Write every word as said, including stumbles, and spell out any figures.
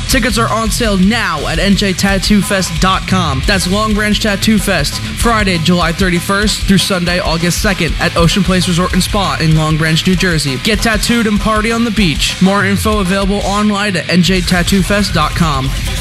Tickets are on sale now at N J Tattoo Fest dot com. That's Long Branch Tattoo Fest, Friday, July thirty-first through Sunday, August second at Ocean Place Resort and Spa in Long Branch, New Jersey. Get tattooed and party on the beach. More info available online at N J Tattoo Fest dot com.